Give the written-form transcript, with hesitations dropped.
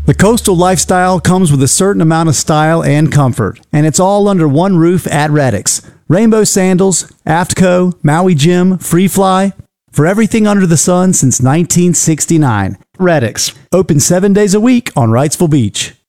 The coastal lifestyle comes with a certain amount of style and comfort, and it's all under one roof at Reddix. Rainbow Sandals, Aftco, Maui Jim, Freefly, for everything under the sun since 1969. Reddix, open 7 days a week on Wrightsville Beach.